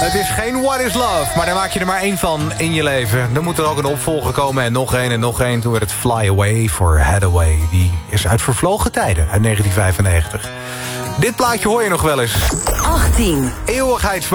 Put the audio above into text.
Het is geen What is Love, maar daar maak je er maar één van in je leven. Dan moet er ook een opvolger komen en nog één en nog één. Toen werd het Fly Away for Hathaway. Die is uit vervlogen tijden, uit 1995. Dit plaatje hoor je nog wel eens. 18. Eeuwigheids